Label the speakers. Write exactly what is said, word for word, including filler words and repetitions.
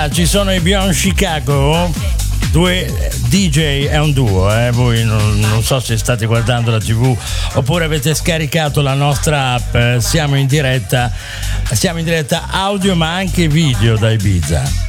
Speaker 1: Ibiza ci sono i Beyond Chicago, due D J, è un duo, eh? Voi non, non so se state guardando la tivù oppure avete scaricato la nostra app, siamo in diretta, siamo in diretta audio ma anche video da Ibiza.